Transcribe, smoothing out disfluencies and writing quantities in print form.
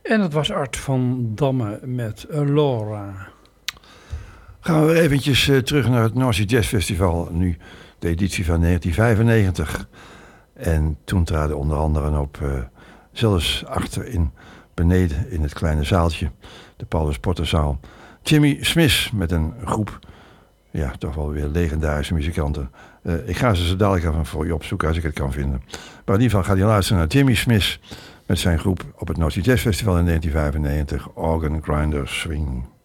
En dat was Art van Damme met Laura. Gaan we weer eventjes terug naar het North Sea Jazz Festival. Nu de editie van 1995. En toen traden onder andere op, zelfs beneden in het kleine zaaltje, de Paulus Potterzaal, Jimmy Smith met een groep, ja, toch wel weer legendarische muzikanten. Ik ga ze zo dadelijk even voor je opzoeken als ik het kan vinden. Maar in ieder geval gaat je luisteren naar Jimmy Smith met zijn groep op het North Sea Jazz Festival in 1995, Organ Grinder Swing.